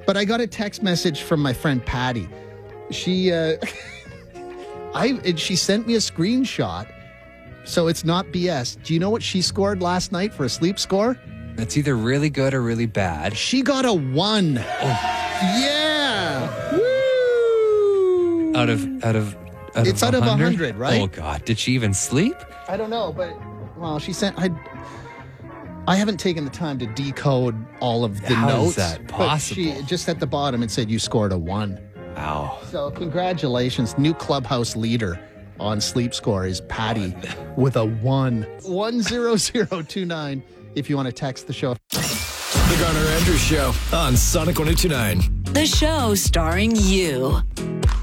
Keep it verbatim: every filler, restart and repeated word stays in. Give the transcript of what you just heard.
But I got a text message from my friend Patty. She, uh, I, and she sent me a screenshot, so it's not B S. Do you know what she scored last night for a sleep score? It's either really good or really bad. She got a one. Oh. Yeah. Woo! Out of out of out it's of out of one hundred? one hundred, right? Oh God, did she even sleep? I don't know, but well, she sent. I I haven't taken the time to decode all of the How notes. is that but possible? she just at the bottom it said you scored a one. Wow. So congratulations, new clubhouse leader on Sleep Score is Patty with a one. one zero zero two nine if you want to text the show. The Garner Andrews Show on Sonic one oh two nine. The show starring you.